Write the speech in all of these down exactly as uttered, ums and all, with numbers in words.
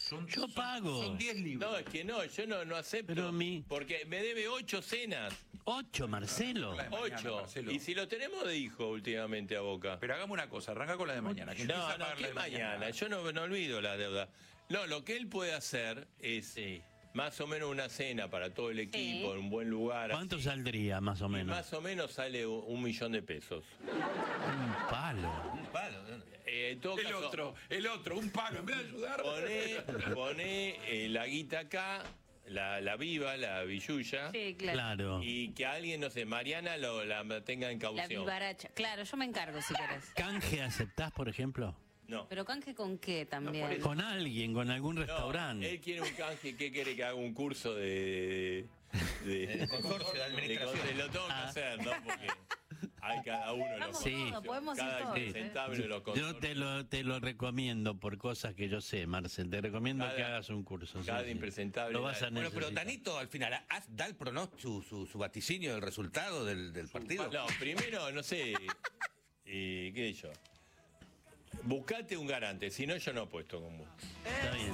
Son, Yo son- pago. Son diez libros. No, es que no, yo no, no acepto. Pero mi- Porque me debe ocho cenas. Ocho, Marcelo. La de mañana, Ocho. Marcelo. Y si lo tenemos de hijo últimamente a Boca. Pero hagamos una cosa, arranca con la de mañana. Que empiece No, a no, pagar la ¿qué de mañana? Yo no, no olvido la deuda. No, lo que él puede hacer es Sí. más o menos una cena para todo el equipo, Sí. en un buen lugar. ¿Cuánto así. saldría, más o Y menos? más o menos sale un un millón de pesos. Un palo. Un palo. ¿no? Eh, en todo El caso, otro, el otro, un palo. En vez de ayudar. Poné, poné eh, la guita acá, la, la viva, la billulla. Sí, claro. Claro. Y que alguien, no sé, Mariana lo, la tenga en La caución. vivaracha. Claro, yo me encargo si querés. ¿Canje aceptás, por ejemplo? No. Pero canje con qué también. Con alguien, con algún No, restaurante. él quiere un canje. ¿Qué quiere que haga un curso de. de, de- Consorcio de administración. de- lo tengo que Ah. hacer, ¿no? Porque hay cada uno de los Vamos Sí. todos, podemos ir cada todos. ¿eh? impresentable de los Yo consorcios. te lo, te lo recomiendo por cosas que yo sé, Marcel. Te recomiendo Cada- que hagas un curso. sí, cada sí. impresentable. Lo vas a Bueno, pero necesitar. Tanito al final haz- da el pronóstico, su, su, su vaticinio del resultado del, del partido. No, primero, no sé. eh, ¿Qué sé yo? Buscate un garante, si no, yo no apuesto con vos. Está bien.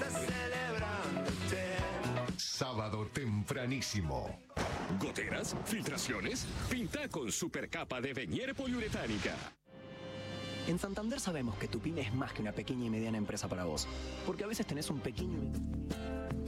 Sábado tempranísimo. ¿Goteras? ¿Filtraciones? Pinta con supercapa de Venier poliuretánica. En Santander sabemos que tu pyme es más que una pequeña y mediana empresa para vos, porque a veces tenés un pequeño...